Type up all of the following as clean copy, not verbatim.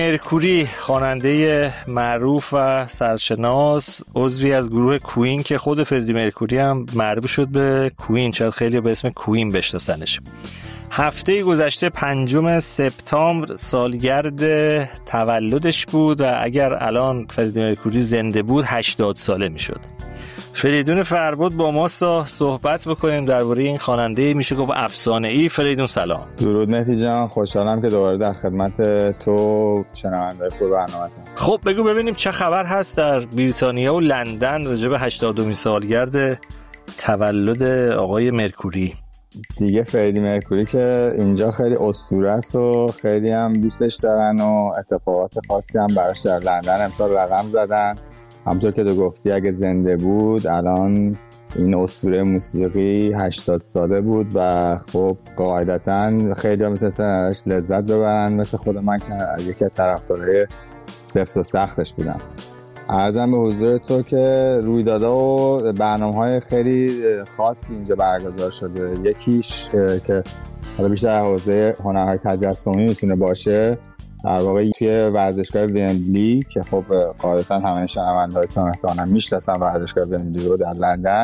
مرکوری خواننده معروف و سرشناس، عضوی از گروه کوین که خود فردی مرکوری هم معروف شد به کوین، شاید خیلی به اسم کوین بشناسنش. هفته گذشته 5 سپتامبر سالگرد تولدش بود و اگر الان فردی مرکوری زنده بود 80 ساله میشد. فریدون فرباد با ما صحبت بکنیم درباره این خواننده میشه گفت افسانه‌ای. فریدون سلام. درود مهدی جان، خوشحالم که دوباره در خدمت تو شنونده برنامه‌تون. خب بگو ببینیم چه خبر هست در بریتانیا و لندن راجع به 80مین سالگرد تولد آقای مرکوری. دیگه فردی مرکوری که اینجا خیلی اسطوره است و خیلی هم دوستش دارن و اتفاقات خاصی هم براش در لندن امسال رقم زدن. همونطور که تو گفتی اگه زنده بود الان این اسطوره موسیقی 80 ساله بود و خب قاعدتا خیلی هم میتونستن ازش لذت ببرن، مثل خود من که یکی از طرفدارای سفت و سختش بودم. عرضم به حضور تو که رویدادها و برنامه‌های خیلی خاصی اینجا برگزار شده. یکیش که حالا بیشتر حوزه هنرهای تجسمی میتونه باشه، در واقع توی ورزشگاه ومبلی که خب قاعدتا همه شنونده‌هاتون احتمالاً میشناسن ورزشگاه ومبلی رو در لندن،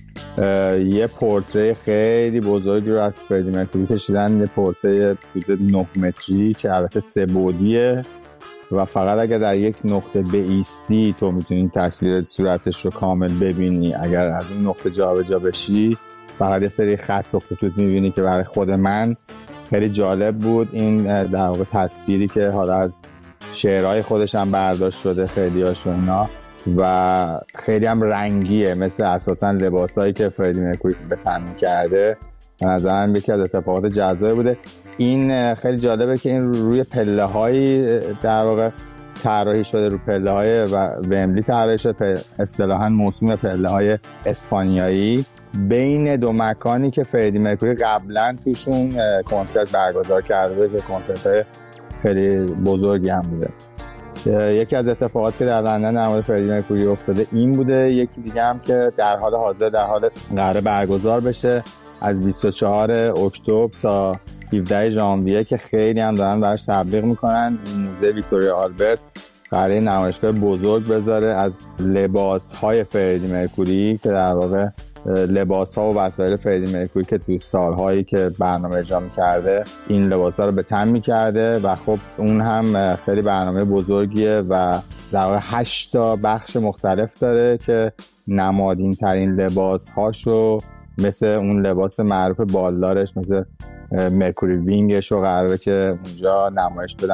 یه پورتری خیلی بزرگی رو از فردی مرکوری کشیدن. یه پورتری حدود 9 متری که البته 3 بعدیه و فقط اگر در یک نقطه بایستی تو میتونی تصویر صورتش رو کامل ببینی. اگر از این نقطه جابجا بشی فقط یه سری خط و خطوط میبینی که برای خود من خیلی جالب بود. این در واقع تصویری که حالا از شعرهای خودش هم برداشت شده خیلی هاشو اینا و خیلی هم رنگیه، مثل اساسا لباسایی که فردی مرکوری به تن می‌کرده. به نظرم یکی از اتفاقات جذابی بوده. این خیلی جالبه که این روی پله‌های در واقع طراحی شده، رو پله‌های ومبلی طراحی شده، اصطلاحاً موسوم پله‌های اسپانیایی بین دو مکانی که فردی مرکوری قبلا توشون کنسرت برگزار کرده بود که کنسرت‌های خیلی بزرگی هم بوده. یکی از اتفاقاتی که در لندن در مورد فردی مرکوری افتاده این بوده. یکی دیگه هم که در حال حاضر قرار برگزار بشه از 24 اکتبر تا 17 ژانویه که خیلی هم دارن براش تبلیغ میکنن. موزه ویکتوریا آلبرت قراره نمایشگاه بزرگ بذاره از لباس‌های فردی مرکوری که در واقع لباس‌ها و وسایل فردی مرکوری که تو سال‌هایی که برنامه اجرا می‌کرده این لباس‌ها رو به تن می‌کرده و خب اون هم خیلی برنامه بزرگیه و در واقع 8 تا بخش مختلف داره که نمادین‌ترین لباس‌هاشو مثل اون لباس معروف بالدارش مثل مرکوری وینگش رو قراره که اونجا نمایش بدن